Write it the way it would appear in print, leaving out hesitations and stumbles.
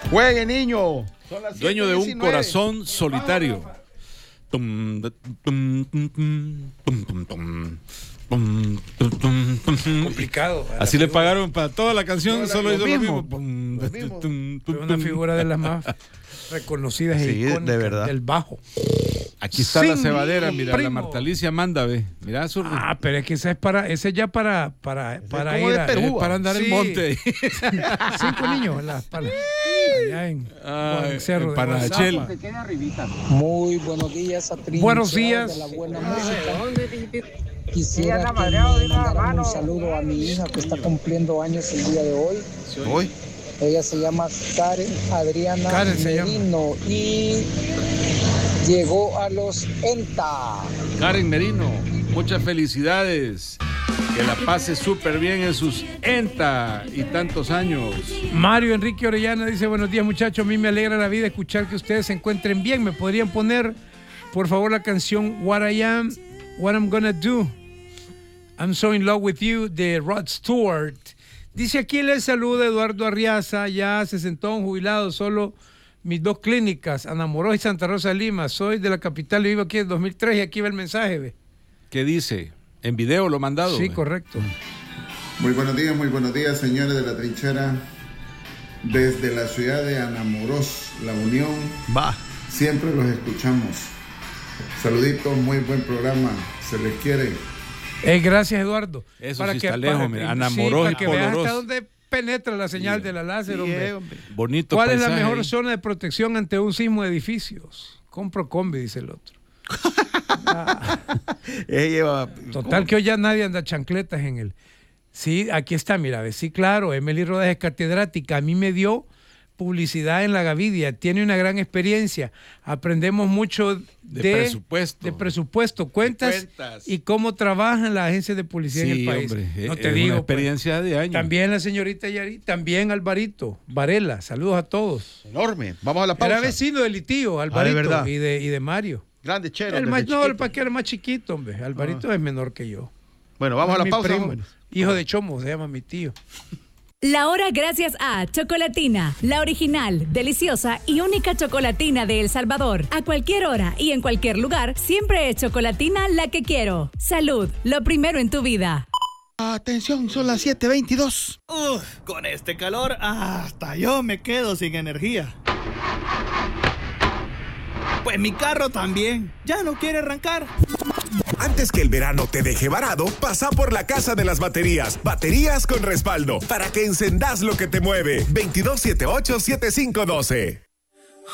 Juegue, niño. Dueño de un corazón solitario. Complicado. Así le pagaron para toda la canción, solo hizo lo mismo. Fue una figura de las más reconocidas e icónicas de verdad. del bajo. Aquí está la cebadera, mira, primo. la Martalicia manda, ve. Mira su... Pero es que esa es ya para como ir de Perú, para andar en monte. 5 niños en la espalda. Allá en Cerro de Panachel. Guazapa. Muy buenos días a Trinidad. Buenos días. De la buena música. Quisiera que me mandaran un saludo a mi hija que está cumpliendo años el día de hoy. Hoy. Ella se llama Karen Adriana Merino y llegó a los ENTA. Karen Merino, muchas felicidades. Que la pase súper bien en sus ENTA y tantos años. Mario Enrique Orellana dice: buenos días, muchachos, a mí me alegra la vida escuchar que ustedes se encuentren bien. ¿Me podrían poner, por favor, la canción What I Am, What I'm Gonna Do? I'm So In Love With You de Rod Stewart. Dice aquí les saluda Eduardo Arriaza, ya sesentón, jubilado, solo mis 2 clínicas, Anamorós y Santa Rosa de Lima. Soy de la capital y vivo aquí en 2003 y aquí va el mensaje, ve. ¿Qué dice? ¿En video lo mandado? Sí, correcto. Muy buenos días, señores de la trinchera. Desde la ciudad de Anamorós, La Unión, siempre los escuchamos. Saluditos, muy buen programa, se les quiere. Gracias, Eduardo. Eso sí está lejos, mira, Anamorós y para que veas Polorós. hasta dónde penetra la señal de la láser, hombre. Bonito ¿Cuál paisaje es la mejor ahí. zona de protección ante un sismo de edificios? Compro combi, dice el otro. Total que hoy ya nadie anda chancletas en el... Sí, aquí está, mira, sí, claro, Emily Rodas es catedrática, a mí me dio publicidad en la Gavidia, tiene una gran experiencia, aprendemos mucho de presupuesto, cuentas y cómo trabajan las agencias de policía en el país. Hombre, no te es digo, una experiencia pues, de años. También la señorita Yari, también Alvarito Varela, saludos a todos. Enorme, vamos a la pausa. Era vecino de Litío, Alvarito, verdad. y de Mario. Grande, chero. El Paquero era más chiquito, hombre. Alvarito es menor que yo. Bueno, vamos a la Mi pausa. primo, Vamos. hijo de Chomo, se llama mi tío. La hora gracias a Chocolatina, la original, deliciosa y única chocolatina de El Salvador. A cualquier hora y en cualquier lugar, siempre es Chocolatina la que quiero. Salud, lo primero en tu vida. Atención, son las 7:22. Con este calor, hasta yo me quedo sin energía. Pues mi carro también, ya no quiere arrancar. Antes que el verano te deje varado, pasa por la Casa de las Baterías. Baterías con respaldo, para que encendás lo que te mueve. 2278-7512.